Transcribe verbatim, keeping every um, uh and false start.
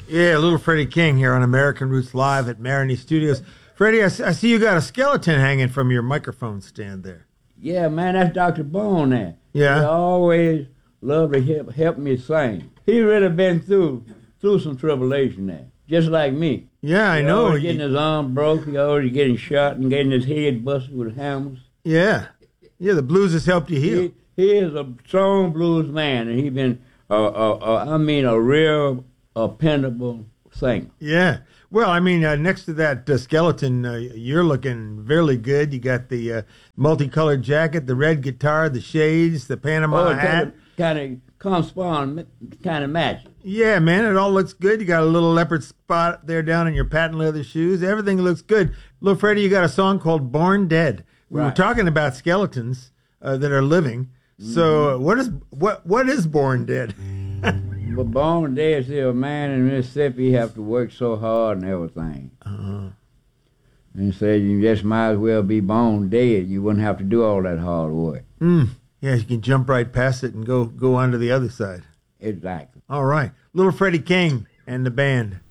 Yeah, little Freddie King here on American Roots Live at Marigny Studios. Freddie, I, I see you got a skeleton hanging from your microphone stand there. Yeah, man, that's Doctor Bone there. Yeah. He always loved to help, help me sing. He really been through through some tribulation there, just like me. Yeah, I he know. Always getting his arm broke. He always getting shot and getting his head busted with hammers. Yeah. Yeah, the blues has helped you heal. He, he is a strong blues man, and he been, uh, uh, uh, I mean, a real dependable singer. Yeah. Well, I mean, uh, next to that uh, skeleton, uh, you're looking very good. You got the uh, multicolored jacket, the red guitar, the shades, the Panama oh, hat. Kind of correspond, kind of match. Yeah, man, it all looks good. You got a little leopard spot there down in your patent leather shoes. Everything looks good. Little Freddie, you got a song called Born Dead. We right. were talking about skeletons uh, that are living. Mm-hmm. So uh, what is what what is Born Dead? But Born Dead is a man in Mississippi have to work so hard and everything. Uh-huh. And said you just might as well be born dead. You wouldn't have to do all that hard work. Mm. Yeah, you can jump right past it and go go on to the other side. Exactly. All right. Little Freddie King and the band.